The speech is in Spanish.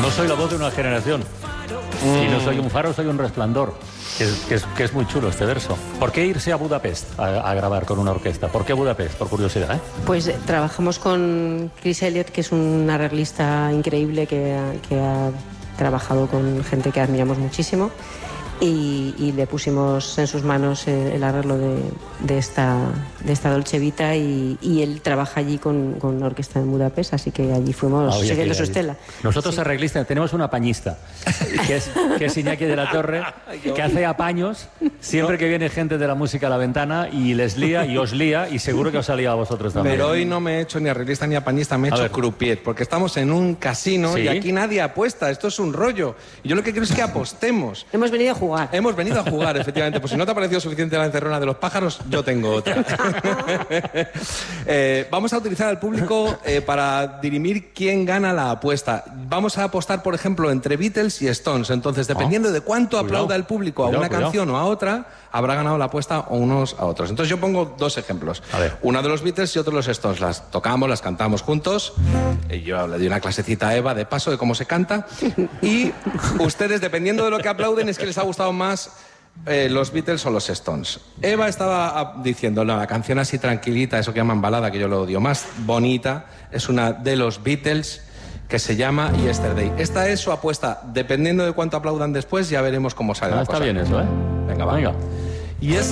No soy la voz de una generación. Y no soy un faro, soy un resplandor. Que es muy chulo este verso. ¿Por qué irse a Budapest a grabar con una orquesta? ¿Por qué Budapest? Por curiosidad, ¿eh? Pues trabajamos con Chris Elliott, que es un arreglista increíble que ha trabajado con gente que admiramos muchísimo. Y le pusimos en sus manos el arreglo de esta Dolce Vita y él trabaja allí con la orquesta en Budapest, así que allí fuimos siguiendo su estela. Nosotros Sí. arreglistas tenemos un apañista, que es Iñaki de la Torre, que hace apaños siempre que viene gente de la música a la ventana y les lía y os lía y seguro que os ha liado a vosotros también. Pero hoy no me he hecho ni arreglista ni apañista, me he hecho croupier, porque estamos en un casino. ¿Sí? Y aquí nadie apuesta, esto es un rollo. Y yo lo que quiero es que apostemos. Hemos venido a jugar. Hemos venido a jugar, efectivamente. Pues si no te ha parecido suficiente la encerrona de los pájaros, yo tengo otra. Vamos a utilizar al público para dirimir quién gana la apuesta. Vamos a apostar, por ejemplo, entre Beatles y Stones. Entonces, dependiendo de cuánto aplauda el público a una canción o a otra, habrá ganado la apuesta o unos a otros. Entonces yo pongo dos ejemplos. Una de los Beatles y otro de los Stones. Las tocamos, las cantamos juntos. Yo le di una clasecita a Eva de paso de cómo se canta. Y ustedes, dependiendo de lo que aplauden, es que les ha gustado más los Beatles o los Stones. Eva estaba diciendo, no, la canción así tranquilita, eso que llaman balada, que yo lo odio, más bonita, es una de los Beatles que se llama Yesterday. Esta es su apuesta. Dependiendo de cuánto aplaudan después, ya veremos cómo sale la cosa. Está bien eso, ¿eh? Venga, va. Venga. Y es